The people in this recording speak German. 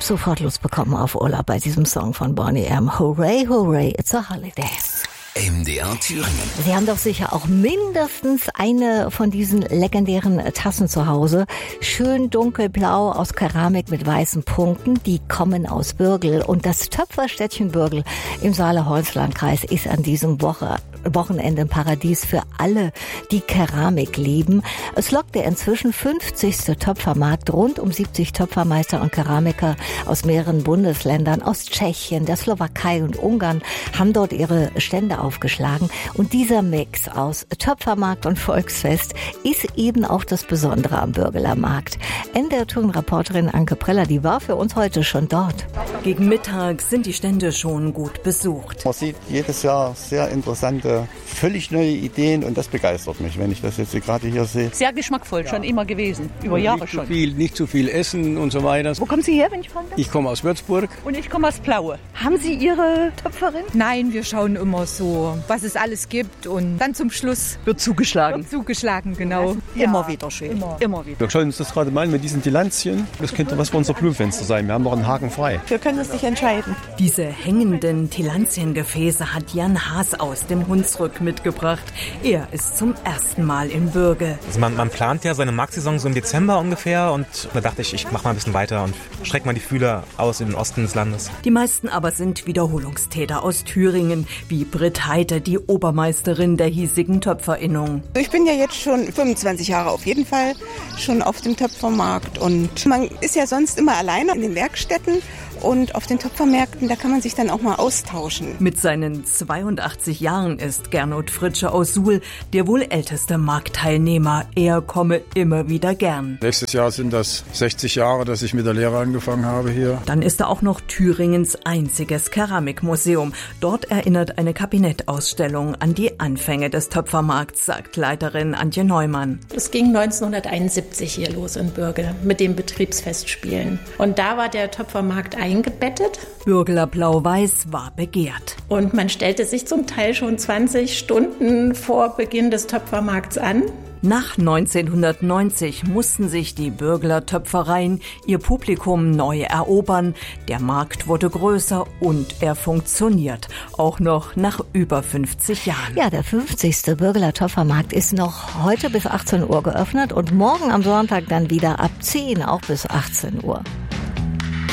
sofort Lust bekommen auf Urlaub bei diesem Song von Boney M. Hooray, hooray, it's a holiday. MDR Thüringen. Sie haben doch sicher auch mindestens eine von diesen legendären Tassen zu Hause. Schön dunkelblau aus Keramik mit weißen Punkten. Die kommen aus Bürgel. Und das Töpferstädtchen Bürgel im Saale-Holz-Landkreis ist an diesem Wochenende ein Paradies für alle, die Keramik lieben. Es lockt der inzwischen 50. Töpfermarkt. Rund um 70 Töpfermeister und Keramiker aus mehreren Bundesländern, aus Tschechien, der Slowakei und Ungarn, haben dort ihre Stände aufgeschlagen. Und dieser Mix aus Töpfermarkt und Volksfest ist eben auch das Besondere am Bürgeler Markt. NDR Thüringen-Reporterin Anke Preller, die war für uns heute schon dort. Gegen Mittag sind die Stände schon gut besucht. Man sieht jedes Jahr sehr interessante, völlig neue Ideen und das begeistert mich, wenn ich das jetzt gerade hier sehe. Sehr geschmackvoll, schon immer gewesen, über Jahre schon. Nicht zu viel essen und so weiter. Wo kommen Sie her, wenn ich fragen darf? Ich komme aus Würzburg. Und ich komme aus Plaue. Haben Sie Ihre Töpferin? Nein, wir schauen immer so, was es alles gibt und dann zum Schluss Wird zugeschlagen. wird zugeschlagen, genau. Ja. Immer wieder schön. Immer wieder. Wir schauen uns das gerade mal an mit diesen Tilanzien. Das könnte was für unser Blumenfenster sein. Wir haben noch einen Haken frei. Wir können es nicht entscheiden. Diese hängenden Tilantiengefäße hat Jan Haas aus dem Hunsrück mitgebracht. Er ist zum ersten Mal in Bürgel. Also man plant ja seine Marktsaison so im Dezember ungefähr und da dachte ich mache mal ein bisschen weiter und strecke mal die Fühler aus in den Osten des Landes. Die meisten aber sind Wiederholungstäter aus Thüringen, wie Britt Heite, die Obermeisterin der hiesigen Töpferinnung. Ich bin ja jetzt schon 25 Jahre auf jeden Fall schon auf dem Töpfermarkt und man ist ja sonst immer alleine in den Werkstätten und auf den Töpfermärkten, da kann man sich dann auch mal austauschen. Mit seinen 82 Jahren ist Gernot Fritsche aus Suhl der wohl älteste Marktteilnehmer. Er komme immer wieder gern. Nächstes Jahr sind das 60 Jahre, dass ich mit der Lehre angefangen habe hier. Dann ist da auch noch Thüringens einziges Keramikmuseum. Dort erinnert eine Kabinettausstellung an die Anfänge des Töpfermarkts, sagt Leiterin Antje Neumann. Es ging 1971 hier los in Bürgel mit den Betriebsfestspielen. Und da war der Töpfermarkt eingebettet. Bürgeler Blau-Weiß war begehrt. Und man stellte sich zum Teil schon 20 Stunden vor Beginn des Töpfermarkts an. Nach 1990 mussten sich die Bürgeler Töpfereien ihr Publikum neu erobern. Der Markt wurde größer und er funktioniert. Auch noch nach über 50 Jahren. Ja, der 50. Bürgeler Töpfermarkt ist noch heute bis 18 Uhr geöffnet und morgen am Sonntag dann wieder ab 10 auch bis 18 Uhr.